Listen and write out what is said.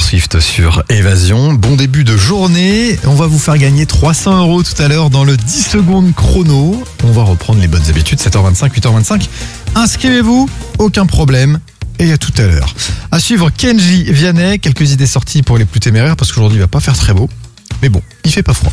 Swift sur Évasion. Bon début de journée. On va vous faire gagner 300 € tout à l'heure dans le 10 secondes chrono. On va reprendre les bonnes habitudes, 7h25, 8h25. Inscrivez-vous, aucun problème. Et à tout à l'heure. À suivre Kenji Vianney, quelques idées sorties pour les plus téméraires parce qu'aujourd'hui il va pas faire très beau. Mais bon, il fait pas froid.